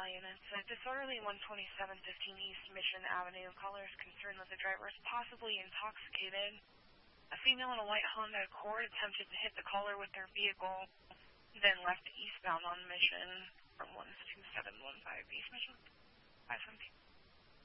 Battalion. It's a disorderly 12715 East Mission Avenue. Caller is concerned that the driver is possibly intoxicated. A female in a white Honda Accord attempted to hit the caller with their vehicle, then left eastbound on Mission from 12715 East Mission. 517.